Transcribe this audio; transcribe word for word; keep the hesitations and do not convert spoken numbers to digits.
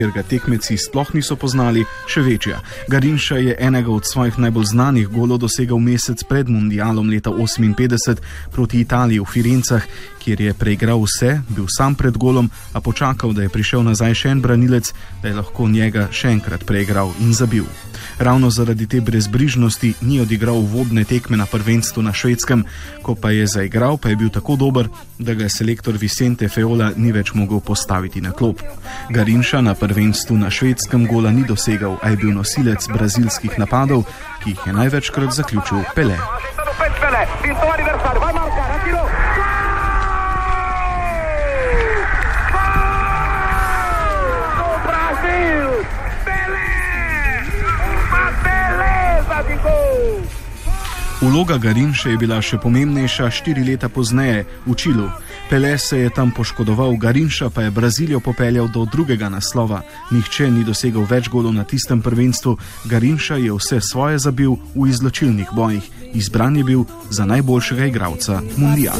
ker ga tekmeci sploh niso poznali, še večja. Garinša je enega od svojih najbolj znanih golov dosegal mesec pred mundialom leta oseminpetdeset proti Italiji v Firencah, kjer je preigral vse, bil sam pred golom, a počakal, da je prišel nazaj še en branilec, da je lahko njega še enkrat preigral in zabil. Ravno zaradi te brezbrižnosti ni odigral uvodne tekme na prvenstvu na Švedskem, ko pa je zaigral, pa je bil tako dober, da ga selektor Vicente Feola ni več mogel postaviti na klop. Garinša na prvenstvu na Švedskem gola ni dosegal, a je bil nosilec brazilskih napadov, ki jih je največkrat zaključil Pelé. Vloga Garinše je bila še pomembnejša štiri leta pozneje v Čilu. Pelé se je tam poškodoval, Garinša pa je Brazilijo popeljal do drugega naslova. Nihče ni dosegel več golov na tistem prvenstvu, Garinša je vse svoje zabil v izločilnih bojih. Izbran je bil za najboljšega igralca mundiala.